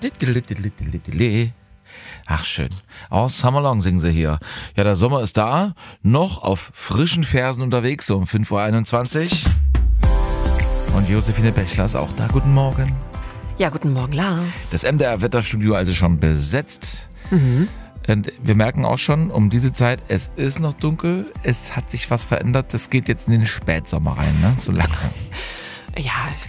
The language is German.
Ach, schön. Oh, Summerlong singen sie hier. Ja, der Sommer ist da, noch auf frischen Fersen unterwegs, so um 5:21 Uhr. Und Josephine Bechler ist auch da. Guten Morgen. Ja, guten Morgen, Lars. Das MDR-Wetterstudio also schon besetzt. Und wir merken auch schon, um diese Zeit, es ist noch dunkel, es hat sich was verändert. Das geht jetzt in den Spätsommer rein, ne? So langsam. Ja,